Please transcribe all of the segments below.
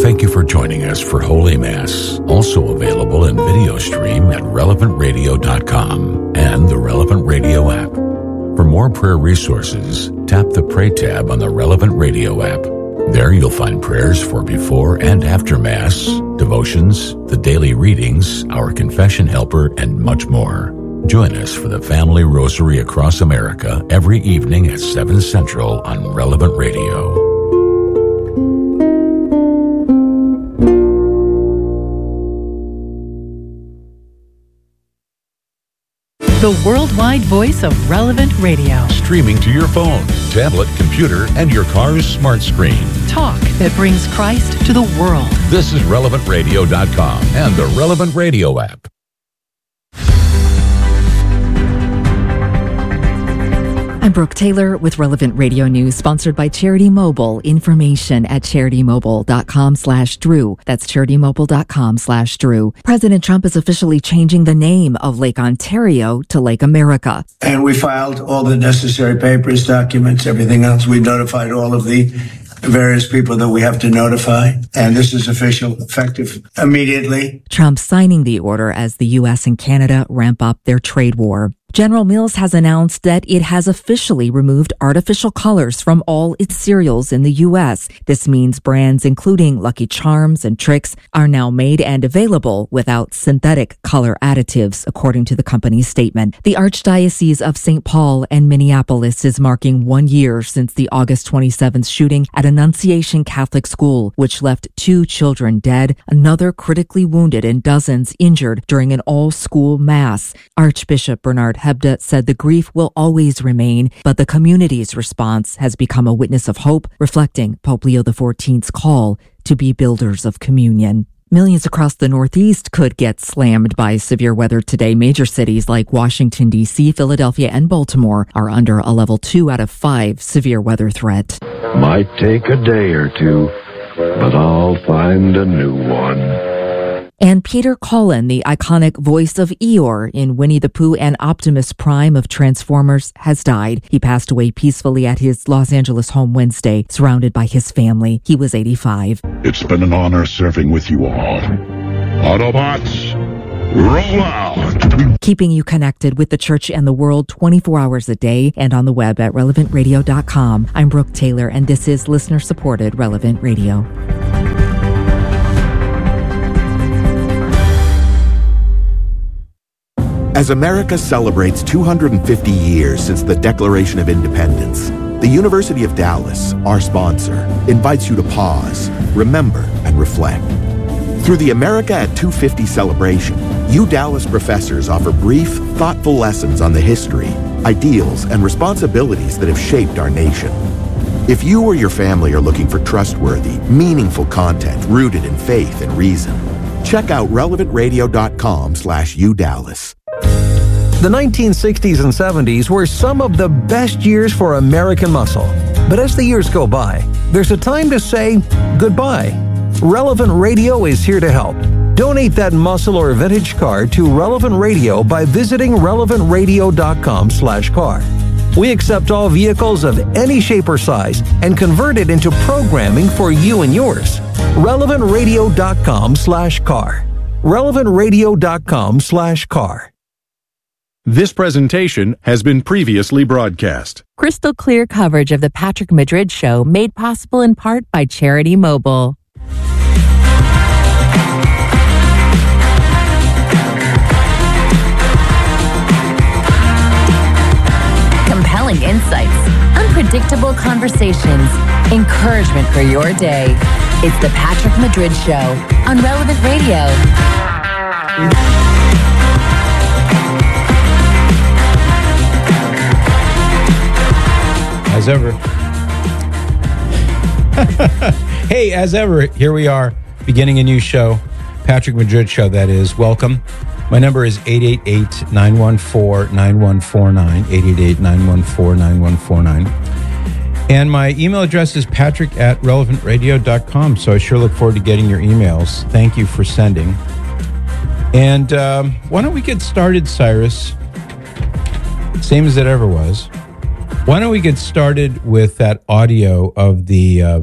Thank you for joining us for Holy Mass, also available in video stream at relevantradio.com and the Relevant Radio app. For more prayer resources, tap the Pray tab on the Relevant Radio app. There you'll find prayers for before and after Mass, devotions, the daily readings, our confession helper, and much more. Join us for the Family Rosary across America every evening at 7 Central on Relevant Radio. The worldwide voice of Relevant Radio. Streaming to your phone, tablet, computer, and your car's smart screen. Talk that brings Christ to the world. This is relevantradio.com and the Relevant Radio app. I'm Brooke Taylor with Relevant Radio News, sponsored by Charity Mobile. Information at CharityMobile.com/Drew. That's CharityMobile.com/Drew. President Trump is officially changing the name of Lake Ontario to Lake America. And we filed all the necessary papers, documents, everything else. We notified all of the various people that we have to notify. And this is official, effective immediately. Trump signing the order as the U.S. and Canada ramp up their trade war. General Mills has announced that it has officially removed artificial colors from all its cereals in the U.S. This means brands including Lucky Charms and Trix are now made and available without synthetic color additives, according to the company's statement. The Archdiocese of St. Paul and Minneapolis is marking 1 year since the August 27th shooting at Annunciation Catholic School, which left 2 children dead, another critically wounded, and dozens injured during an all-school mass. Archbishop Bernard Hebda said the grief will always remain, but the community's response has become a witness of hope, reflecting Pope Leo XIV's call to be builders of communion. Millions across the Northeast could get slammed by severe weather today. Major cities like Washington, D.C., Philadelphia, and Baltimore are under a level 2 out of 5 severe weather threat. Might take a day or two, but I'll find a new one. And Peter Cullen, the iconic voice of Eeyore in Winnie the Pooh and Optimus Prime of Transformers, has died. He passed away peacefully at his Los Angeles home Wednesday, surrounded by his family. He was 85. It's been an honor serving with you all. Autobots, roll out! Keeping you connected with the church and the world 24 hours a day and on the web at relevantradio.com. I'm Brooke Taylor, and this is listener-supported Relevant Radio. As America celebrates 250 years since the Declaration of Independence, the University of Dallas, our sponsor, invites you to pause, remember, and reflect. Through the America at 250 celebration, UDallas professors offer brief, thoughtful lessons on the history, ideals, and responsibilities that have shaped our nation. If you or your family are looking for trustworthy, meaningful content rooted in faith and reason, check out relevantradio.com/UDallas. The 1960s and 70s were some of the best years for American muscle. But as the years go by, there's a time to say goodbye. Relevant Radio is here to help. Donate that muscle or vintage car to Relevant Radio by visiting relevantradio.com/car. We accept all vehicles of any shape or size and convert it into programming for you and yours. relevantradio.com/car. relevantradio.com/car. This presentation has been previously broadcast. Crystal clear coverage of the Patrick Madrid Show made possible in part by Charity Mobile. Compelling insights, unpredictable conversations, encouragement for your day. It's the Patrick Madrid Show on Relevant Radio. As ever. Hey, as ever, here we are, beginning a new show. Patrick Madrid Show, that is. Welcome. My number is 888-914-9149, 888-914-9149. And my email address is patrick@relevantradio.com, so I sure look forward to getting your emails. Thank you for sending. And why don't we get started, Cyrus? Same as it ever was. Why don't we get started with that audio of the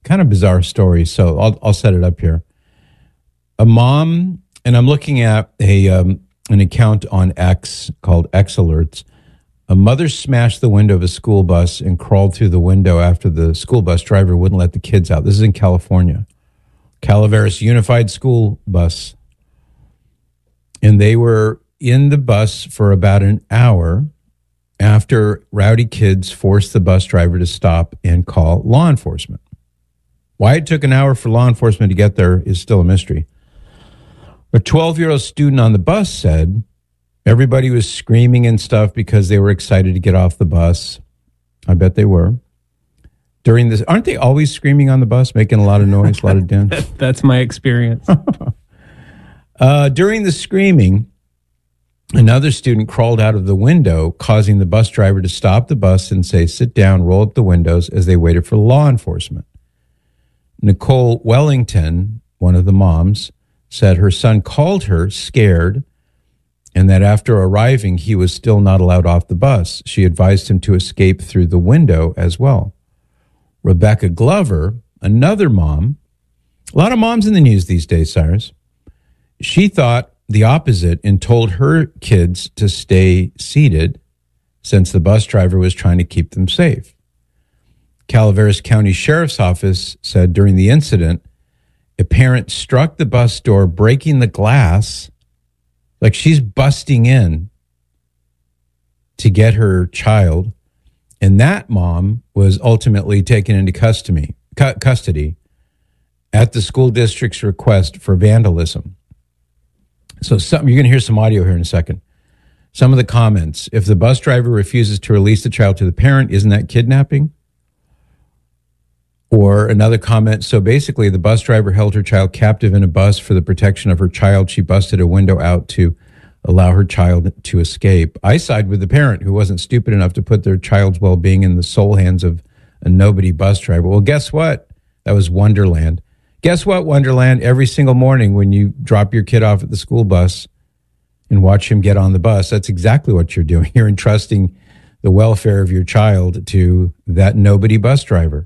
kind of bizarre story. So I'll set it up here. A mom, and I'm looking at an account on X called X Alerts. A mother smashed the window of a school bus and crawled through the window after the school bus driver wouldn't let the kids out. This is in California. Calaveras Unified School Bus. And they were in the bus for about an hour after rowdy kids forced the bus driver to stop and call law enforcement. Why it took an hour for law enforcement to get there is still a mystery. A 12-year-old student on the bus said everybody was screaming and stuff because they were excited to get off the bus. I bet they were. During this, aren't they always screaming on the bus, making a lot of noise, a lot of din? That's my experience. During the screaming, another student crawled out of the window, causing the bus driver to stop the bus and say, "Sit down, roll up the windows," as they waited for law enforcement. Nicole Wellington, one of the moms, said her son called her scared and that after arriving, he was still not allowed off the bus. She advised him to escape through the window as well. Rebecca Glover, another mom, a lot of moms in the news these days, Cyrus, she thought the opposite and told her kids to stay seated since the bus driver was trying to keep them safe. Calaveras County Sheriff's Office said during the incident, a parent struck the bus door, breaking the glass, like she's busting in to get her child. And that mom was ultimately taken into custody at the school district's request for vandalism. So you're going to hear some audio here in a second. Some of the comments: if the bus driver refuses to release the child to the parent, isn't that kidnapping? Or another comment: so basically the bus driver held her child captive in a bus for the protection of her child. She busted a window out to allow her child to escape. I side with the parent who wasn't stupid enough to put their child's well-being in the sole hands of a nobody bus driver. Well, guess what? That was Wonderland. Guess what, Wonderland? Every single morning when you drop your kid off at the school bus and watch him get on the bus, that's exactly what you're doing. You're entrusting the welfare of your child to that nobody bus driver.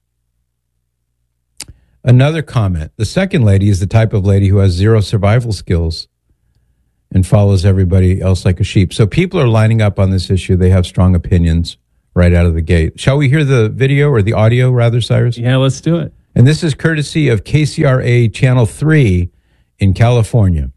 Another comment: the second lady is the type of lady who has zero survival skills and follows everybody else like a sheep. So people are lining up on this issue. They have strong opinions right out of the gate. Shall we hear the video, or the audio rather, Cyrus? Yeah, let's do it. And this is courtesy of KCRA Channel 3 in California.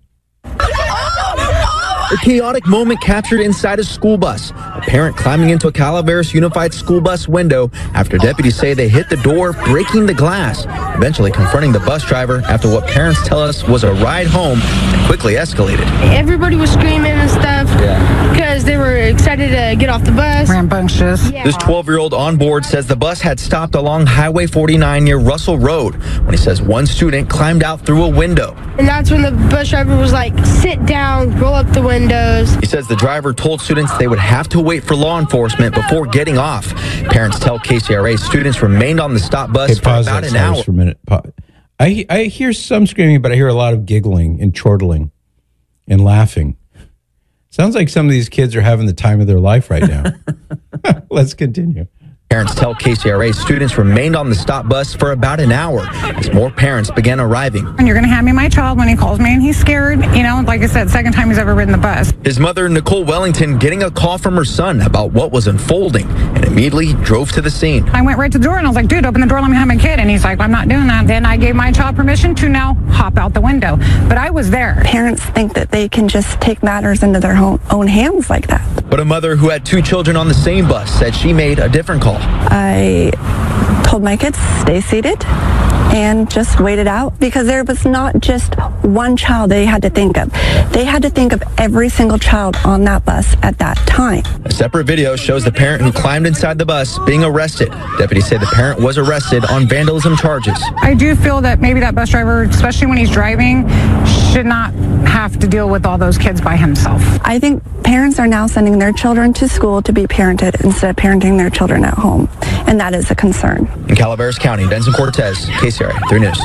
A chaotic moment captured inside a school bus. A parent climbing into a Calaveras Unified School Bus window after deputies say they hit the door, breaking the glass, eventually confronting the bus driver after what parents tell us was a ride home and quickly escalated. Everybody was screaming and stuff because they were excited to get off the bus. Rambunctious. This 12-year-old on board says the bus had stopped along Highway 49 near Russell Road when he says one student climbed out through a window. And that's when the bus driver was like, "Sit down, roll up the windows." He says the driver told students they would have to wait for law enforcement before getting off. Parents tell KCRA students remained on the stop bus for about an hour. For a minute. I hear some screaming, but I hear a lot of giggling and chortling and laughing. Sounds like some of these kids are having the time of their life right now. Let's continue. Parents tell KCRA students remained on the stop bus for about an hour as more parents began arriving. And you're going to hand me my child when he calls me and he's scared. You know, like I said, second time he's ever ridden the bus. His mother, Nicole Wellington, getting a call from her son about what was unfolding and immediately drove to the scene. I went right to the door and I was like, "Dude, open the door, let me have my kid." And he's like, "I'm not doing that." Then I gave my child permission to now hop out the window. But I was there. Parents think that they can just take matters into their own hands like that. But a mother who had two children on the same bus said she made a different call. I told my kids, stay seated and just wait it out, because there was not just one child they had to think of. They had to think of every single child on that bus at that time. A separate video shows the parent who climbed inside the bus being arrested. Deputies say the parent was arrested on vandalism charges. I do feel that maybe that bus driver, especially when he's driving, should not have to deal with all those kids by himself. I think parents are now sending their children to school to be parented instead of parenting their children at home, and that is a concern. In Calaveras County, Benson Cortez, KCRA 3 News.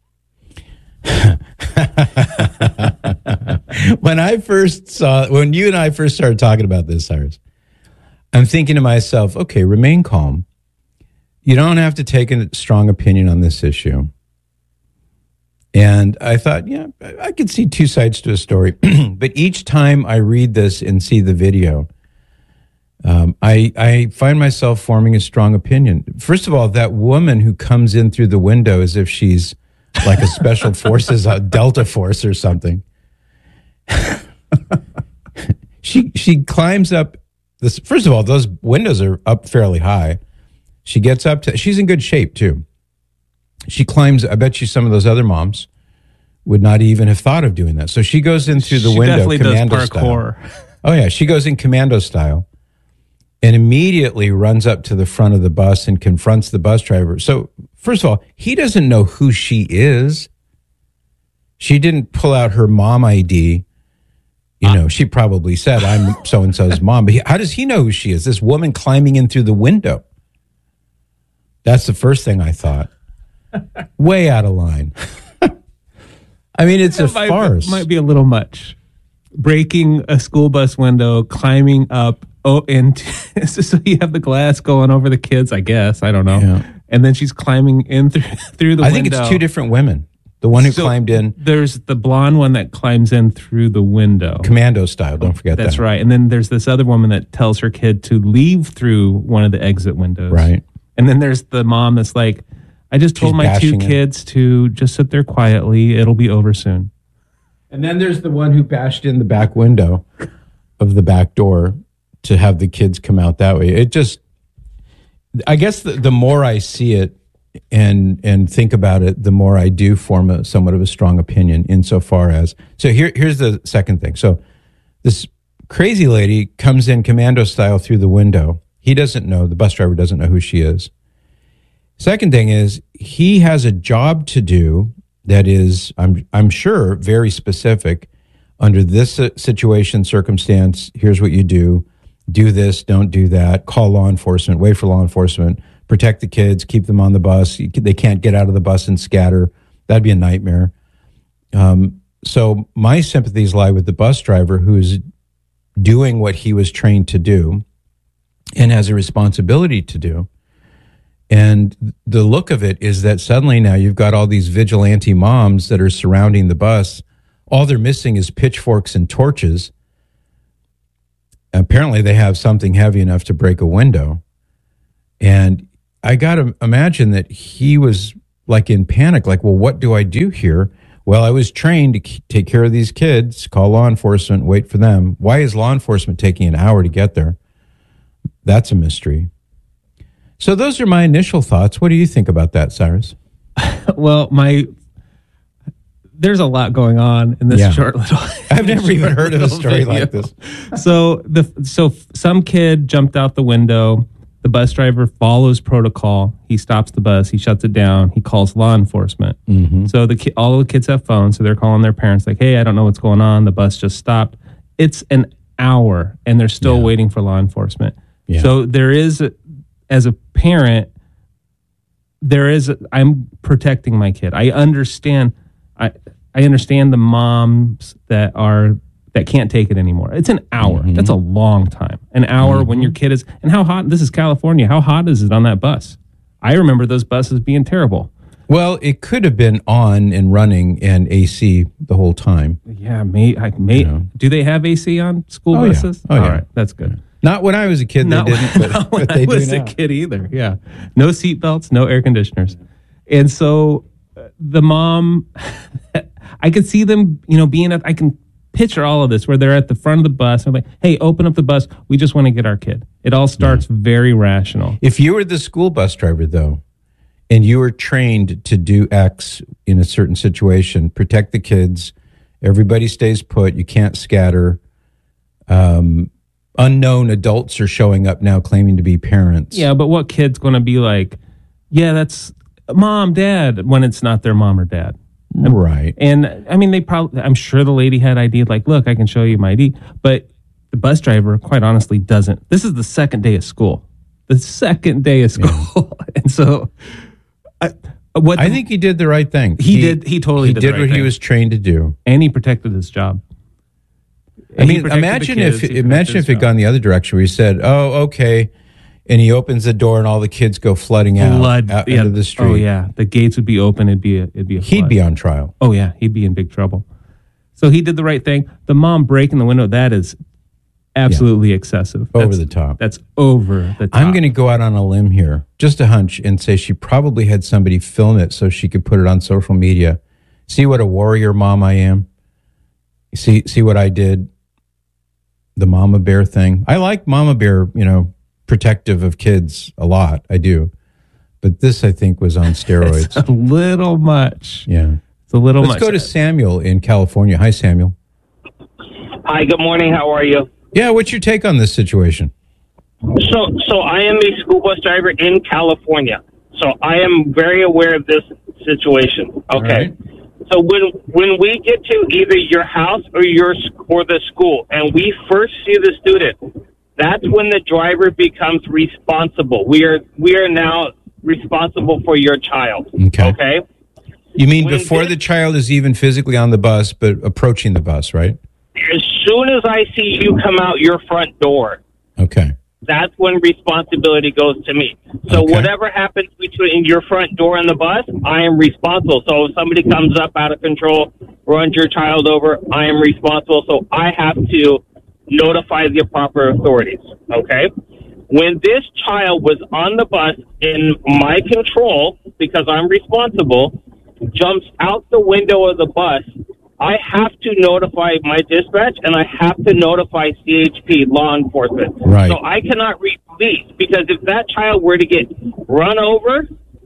When you and I first started talking about this, Cyrus, I'm thinking to myself, okay, remain calm. You don't have to take a strong opinion on this issue. And I thought, yeah, I could see two sides to a story. But each time I read this and see the video, I find myself forming a strong opinion. First of all, that woman who comes in through the window as if she's like a special forces, a Delta Force or something. She climbs up this. First of all, those windows are up fairly high. She gets up to, she's in good shape too. She climbs, I bet you some of those other moms would not even have thought of doing that. So she goes in through the window, commando style. Oh yeah, she goes in commando style and immediately runs up to the front of the bus and confronts the bus driver. So first of all, he doesn't know who she is. She didn't pull out her mom ID. You know, she probably said, I'm so-and-so's mom. But how does he know who she is? This woman climbing in through the window. That's the first thing I thought. Way out of line. I mean, it's a farce. Might be a little much. Breaking a school bus window, climbing up, and so you have the glass going over the kids, I guess. I don't know. Yeah. And then she's climbing in through the window. I think it's two different women. The one who climbed in. There's the blonde one that climbs in through the window. Commando style, don't forget that. That's right. And then there's this other woman that tells her kid to leave through one of the exit windows. Right. And then there's the mom that's like, I just told my two kids to just sit there quietly. It'll be over soon. And then there's the one who bashed in the back window of the back door to have the kids come out that way. It just, I guess the more I see it and think about it, the more I do form somewhat of a strong opinion insofar as, so here's the second thing. So this crazy lady comes in commando style through the window. He doesn't know, the bus driver doesn't know who she is. Second thing is, he has a job to do that is, I'm sure, very specific. Under this situation, circumstance, here's what you do. Do this, don't do that. Call law enforcement, wait for law enforcement, protect the kids, keep them on the bus. They can't get out of the bus and scatter. That'd be a nightmare. So my sympathies lie with the bus driver who's doing what he was trained to do and has a responsibility to do. And the look of it is that suddenly now you've got all these vigilante moms that are surrounding the bus. All they're missing is pitchforks and torches. Apparently they have something heavy enough to break a window. And I got to imagine that he was like in panic, like, well, what do I do here? Well, I was trained to take care of these kids, call law enforcement, wait for them. Why is law enforcement taking an hour to get there? That's a mystery. So those are my initial thoughts. What do you think about that, Cyrus? Well, there's a lot going on in this short little. I've never even heard of a story like this. So some kid jumped out the window. The bus driver follows protocol. He stops the bus. He shuts it down. He calls law enforcement. Mm-hmm. So all of the kids have phones, so they're calling their parents like, "Hey, I don't know what's going on. The bus just stopped." It's an hour, and they're still waiting for law enforcement. Yeah. So there is, as a parent, I'm protecting my kid. I understand. I understand the moms that can't take it anymore. It's an hour. Mm-hmm. That's a long time. An hour when your kid is, and how hot, this is California, how hot is it on that bus? I remember those buses being terrible. Well, it could have been on and running and AC the whole time. Yeah, do they have AC on school buses? Yeah. Oh, all right, that's good. Not when I was a kid, they didn't, but when I was a kid either, yeah. No seatbelts, no air conditioners. And so the mom, I could see them, I can picture all of this where they're at the front of the bus and like, hey, open up the bus. We just want to get our kid. It all starts very rational. If you were the school bus driver, though, and you were trained to do X in a certain situation, protect the kids, everybody stays put, you can't scatter. Unknown adults are showing up now claiming to be parents. Yeah, but what kid's going to be like, yeah, that's mom, dad, when it's not their mom or dad? Right. And I mean, I'm sure the lady had ID, like, look, I can show you my ID. But the bus driver, quite honestly, doesn't. This is the second day of school. And so I think he did the right thing. He totally did what he was trained to do. And he protected his job. I mean, imagine if it had gone the other direction where he said, oh, okay, and he opens the door and all the kids go flooding out into the street. Oh yeah, the gates would be open. It'd be a He'd flood. be on trial. Oh yeah, he'd be in big trouble. So he did the right thing. The mom breaking the window, that is absolutely excessive. Over the top. That's over the top. I'm going to go out on a limb here, just a hunch, and say she probably had somebody film it so she could put it on social media. See what a warrior mom I am? See what I did? The mama bear thing. I like mama bear, protective of kids a lot. I do. But this, I think, was on steroids. It's a little much. Yeah. It's a little Let's much. go to Samuel in California. Hi, Samuel. Hi, good morning. How are you? Yeah, what's your take on this situation? So I am a school bus driver in California. So I am very aware of this situation. Okay. Right. So when we get to either your house or the school, and we first see the student, that's when the driver becomes responsible. We are now responsible for your child. Okay. You mean before the child is even physically on the bus, but approaching the bus, right? As soon as I see you come out your front door, okay, that's when responsibility goes to me. So whatever happens between your front door and the bus, I am responsible. So if somebody comes up out of control, runs your child over, I am responsible. So I have to notify the proper authorities. Okay? When this child was on the bus in my control, because I'm responsible, jumps out the window of the bus, I have to notify my dispatch and I have to notify CHP, law enforcement. Right. So I cannot release, because if that child were to get run over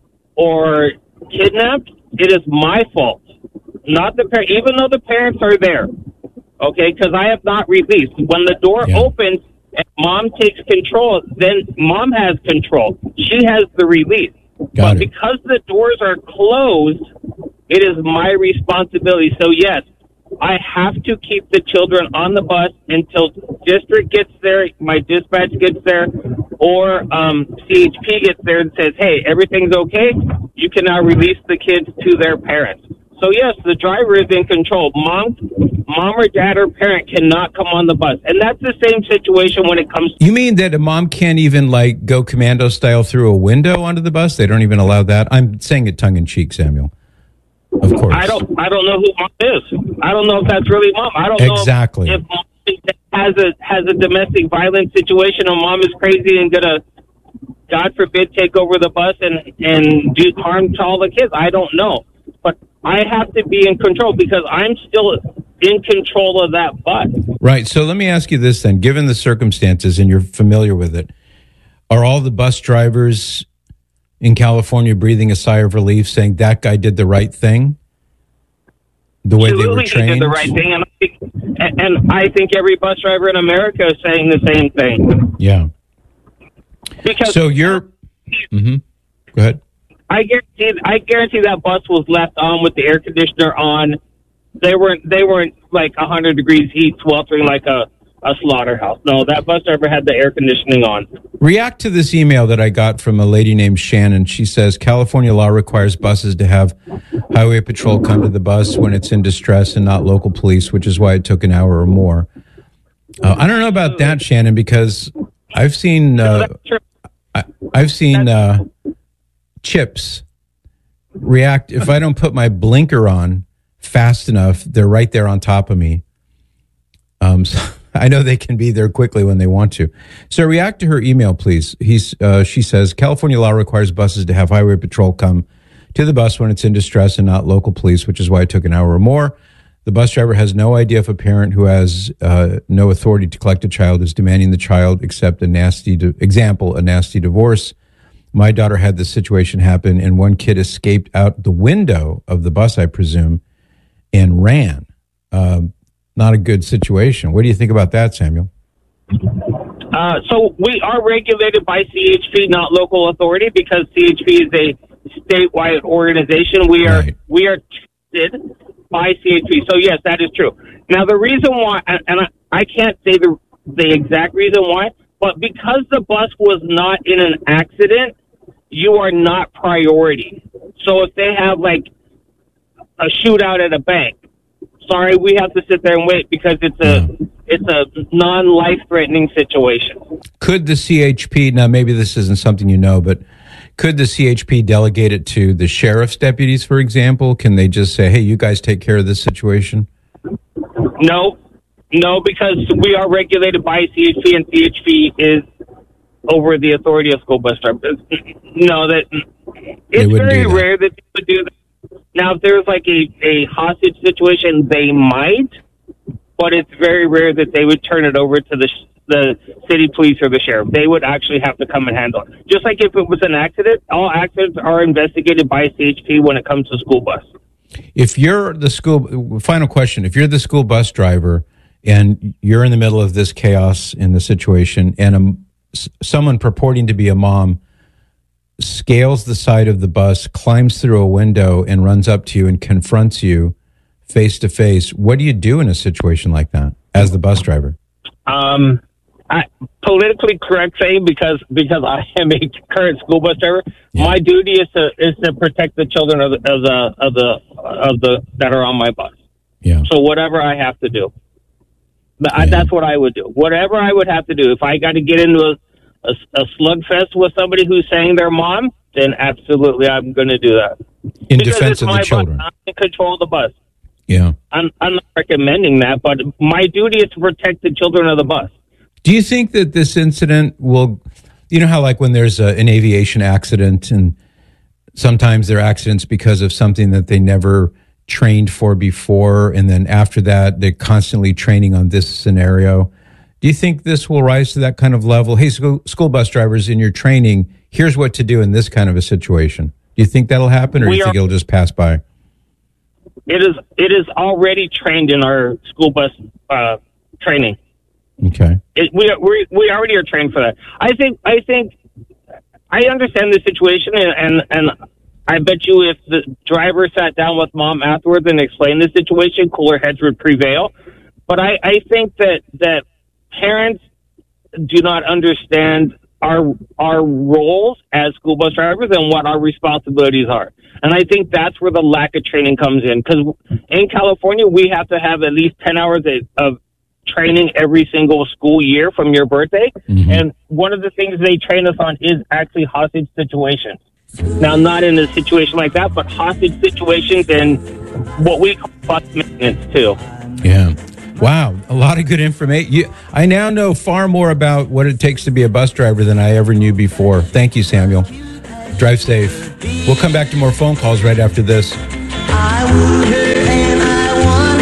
or kidnapped, it is my fault, not the parent, even though the parents are there. Okay, because I have not released. When the door opens and mom takes control, then mom has control. She has the release. But because the doors are closed, it is my responsibility. So, yes, I have to keep the children on the bus until district gets there, my dispatch gets there, or CHP gets there and says, hey, everything's okay. You can now release the kids to their parents. So, yes, the driver is in control. Mom or dad or parent cannot come on the bus. And that's the same situation when it comes to... You mean that a mom can't even, go commando style through a window onto the bus? They don't even allow that? I'm saying it tongue-in-cheek, Samuel. Of course. I don't know who mom is. I don't know if that's really mom. I don't know if mom has a domestic violence situation or mom is crazy and going to, God forbid, take over the bus and do harm to all the kids. I don't know. But I have to be in control because I'm still in control of that bus. Right. So let me ask you this then. Given the circumstances, and you're familiar with it, are all the bus drivers in California breathing a sigh of relief, saying that guy did the right thing? The way they were trained? He did the right thing, and I think every bus driver in America is saying the same thing. Yeah. Because so you're... Mm-hmm. Go ahead. I guarantee that bus was left on with the air conditioner on. They weren't like 100 degrees heat sweltering like a slaughterhouse. No, that bus driver had the air conditioning on. React to this email that I got from a lady named Shannon. She says, California law requires buses to have highway patrol come to the bus when it's in distress and not local police, which is why it took an hour or more. I don't know about that, Shannon, because I've seen chips react. If I don't put my blinker on fast enough, they're right there on top of me. So I know they can be there quickly when they want to. So react to her email, please. She says, California law requires buses to have highway patrol come to the bus when it's in distress and not local police, which is why it took an hour or more. The bus driver has no idea if a parent who has no authority to collect a child is demanding the child accept a nasty divorce. My daughter had this situation happen, and one kid escaped out the window of the bus, I presume, and ran. Not a good situation. What do you think about that, Samuel? So we are regulated by CHP, not local authority, because CHP is a statewide organization. We are tested by CHP. So yes, that is true. Now the reason why, and I can't say the exact reason why, but because the bus was not in an accident, you are not priority. So if they have like a shootout at a bank, sorry, we have to sit there and wait because it's it's a non-life-threatening situation. Could the CHP, now maybe this isn't something you know, but could the CHP delegate it to the sheriff's deputies, for example? Can they just say, hey, you guys take care of this situation? No, because we are regulated by CHP, and CHP is over the authority of school bus drivers. No, it's very rare that they would do that. Now, if there's like a hostage situation, they might, but it's very rare that they would turn it over to the city police or the sheriff. They would actually have to come and handle it. Just like if it was an accident, all accidents are investigated by CHP when it comes to school bus. If you're final question, if you're the school bus driver and you're in the middle of this chaos in the situation and someone purporting to be a mom scales the side of the bus, climbs through a window and runs up to you and confronts you face to face, what do you do in a situation like that as the bus driver? Politically correct saying, because I am a current school bus driver, my duty is to protect the children of the that are on my bus. Yeah. So whatever I have to do, that's what I would do. Whatever I would have to do, if I got to get into a slugfest with somebody who's saying they're mom, then absolutely I'm going to do that. In defense of the children, I'm in control of the bus. Yeah. I'm not recommending that, but my duty is to protect the children of the bus. Do you think that this incident will, you know how like when there's an aviation accident and sometimes there are accidents because of something that they never trained for before, and then after that they're constantly training on this scenario. Do you think this will rise to that kind of level? Hey, school bus drivers, in your training, here's what to do in this kind of a situation. Do you think that'll happen, or do you think it'll just pass by? It is already trained in our school bus training. Okay. We already are trained for that. I think I understand the situation, and I bet you if the driver sat down with mom afterwards and explained the situation, cooler heads would prevail. But I think that parents do not understand our roles as school bus drivers and what our responsibilities are. And I think that's where the lack of training comes in. Because in California, we have to have at least 10 hours of training every single school year from your birthday. Mm-hmm. And one of the things they train us on is actually hostage situations. Now, not in a situation like that, but hostage situations and what we call bus maintenance, too. Yeah. Wow. A lot of good information. I now know far more about what it takes to be a bus driver than I ever knew before. Thank you, Samuel. Drive safe. We'll come back to more phone calls right after this. I wooed her and I won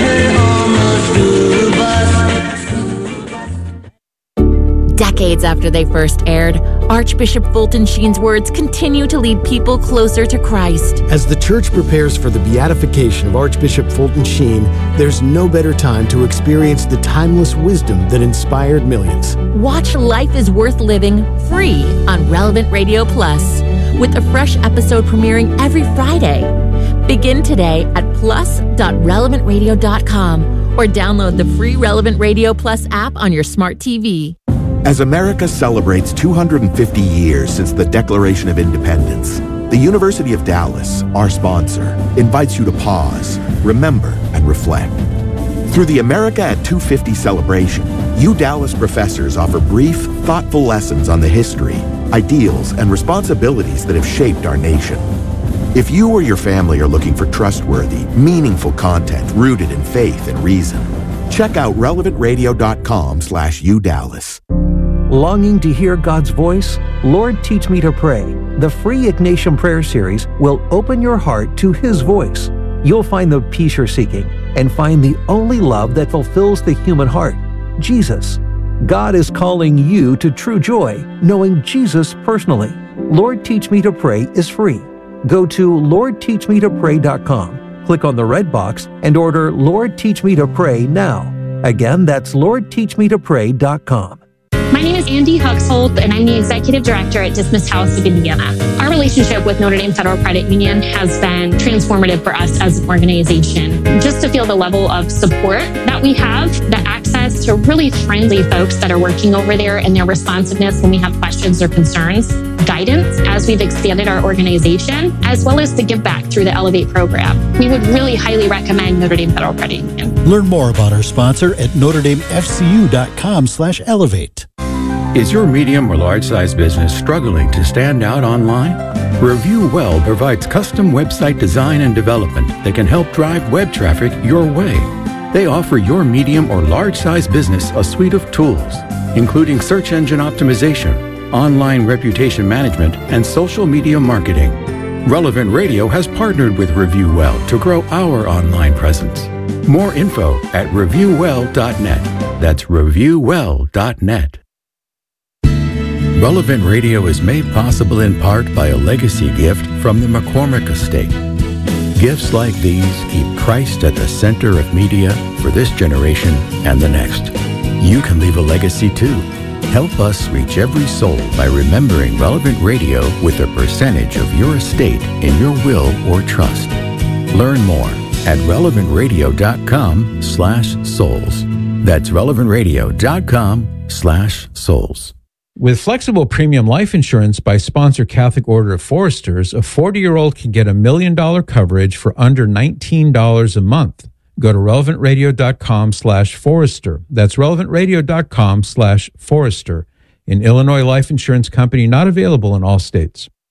her on the school bus. Decades after they first aired, Archbishop Fulton Sheen's words continue to lead people closer to Christ. As the church prepares for the beatification of Archbishop Fulton Sheen, there's no better time to experience the timeless wisdom that inspired millions. Watch Life is Worth Living free on Relevant Radio Plus, with a fresh episode premiering every Friday. Begin today at plus.relevantradio.com or download the free Relevant Radio Plus app on your smart TV. As America celebrates 250 years since the Declaration of Independence, the University of Dallas, our sponsor, invites you to pause, remember, and reflect. Through the America at 250 celebration, you Dallas professors offer brief, thoughtful lessons on the history, ideals, and responsibilities that have shaped our nation. If you or your family are looking for trustworthy, meaningful content rooted in faith and reason, check out relevantradio.com/udallas. Longing to hear God's voice? Lord, Teach Me to Pray, the free Ignatian Prayer Series, will open your heart to His voice. You'll find the peace you're seeking and find the only love that fulfills the human heart, Jesus. God is calling you to true joy, knowing Jesus personally. Lord, Teach Me to Pray is free. Go to LordTeachMeToPray.com, click on the red box, and order Lord, Teach Me to Pray now. Again, that's LordTeachMeToPray.com. My name is Andy Huxhold, and I'm the Executive Director at Dismissed House of Indiana. Our relationship with Notre Dame Federal Credit Union has been transformative for us as an organization. Just to feel the level of support that we have, the access process to really friendly folks that are working over there and their responsiveness when we have questions or concerns, guidance as we've expanded our organization, as well as to give back through the Elevate program. We would really highly recommend Notre Dame Federal Credit Union. Learn more about our sponsor at NotreDameFCU.com/elevate. Is your medium or large size business struggling to stand out online? Review Well provides custom website design and development that can help drive web traffic your way. They offer your medium or large size business a suite of tools, including search engine optimization, online reputation management, and social media marketing. Relevant Radio has partnered with Review Well to grow our online presence. More info at reviewwell.net. That's reviewwell.net. Relevant Radio is made possible in part by a legacy gift from the McCormick Estate. Gifts like these keep Christ at the center of media for this generation and the next. You can leave a legacy too. Help us reach every soul by remembering Relevant Radio with a percentage of your estate in your will or trust. Learn more at relevantradio.com/souls. That's relevantradio.com/souls. With flexible premium life insurance by sponsor Catholic Order of Foresters, a 40-year-old can get $1 million coverage for under $19 a month. Go to relevantradio.com/Forester. That's relevantradio.com/Forester. An Illinois life insurance company not available in all states.